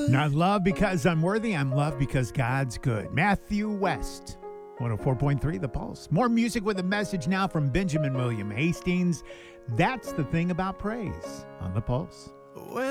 Not loved because I'm worthy. I'm loved because God's good. Matthew West, 104.3 The Pulse. More music with a message now from Benjamin William Hastings. That's the thing about praise on The Pulse.